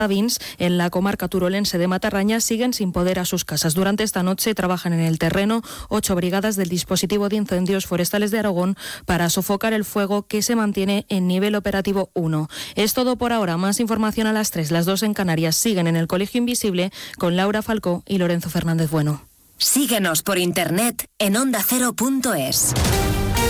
Vins, en la comarca turolense de Matarraña, siguen sin poder a sus casas. Durante esta noche trabajan en el terreno 8 brigadas del dispositivo de incendios forestales de Aragón para sofocar el fuego, que se mantiene en nivel operativo 1. Es todo por ahora. Más información a las 3. Las 2 en Canarias. Siguen en el Colegio Invisible con Laura Falcó y Lorenzo Fernández Bueno. Síguenos por internet en ondacero.es.